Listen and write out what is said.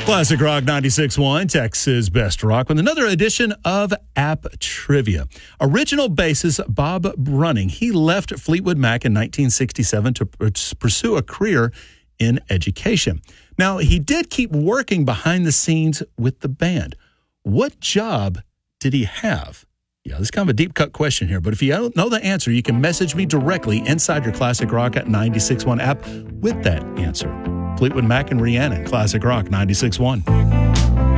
Classic Rock 96.1, Texas Best Rock, with another edition of App Trivia. Original bassist Bob Brunning, he left Fleetwood Mac in 1967 to pursue a career in education. Now, he did keep working behind the scenes with the band. What job did he have? Yeah, this is kind of a deep-cut question here, but if you don't know the answer, you can message me directly inside your Classic Rock at 96.1 app with that answer. Fleetwood Mac and Rhiannon, Classic Rock 96.1.